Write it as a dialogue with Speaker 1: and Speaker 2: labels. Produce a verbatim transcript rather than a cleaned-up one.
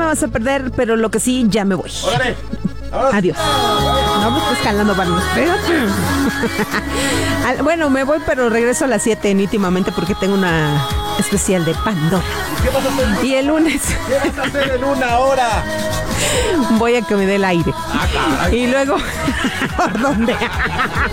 Speaker 1: vas a perder, pero lo que sí, ya me voy.
Speaker 2: ¡Órale!
Speaker 1: Adiós. No me estás calando para los espérate. Bueno, me voy, pero regreso a las siete íntimamente porque tengo una especial de Pandora.
Speaker 2: ¿Qué vas a hacer?
Speaker 1: Y el lunes.
Speaker 2: ¿Qué vas a hacer en una hora?
Speaker 1: Voy a que me dé el aire.
Speaker 2: Ah, caray.
Speaker 1: Y luego, ¿por dónde?